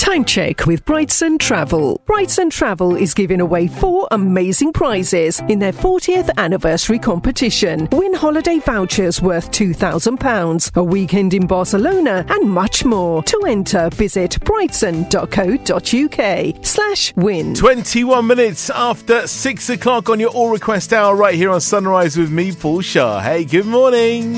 Time check with Brightson Travel. Brightson Travel is giving away 4 amazing prizes in their 40th anniversary competition. Win holiday vouchers worth £2,000, a weekend in Barcelona, and much more. To enter, visit brightson.co.uk/win. 21 minutes after 6 o'clock on your All Request Hour right here on Sunrise with me, Paul Shah. Hey, good morning.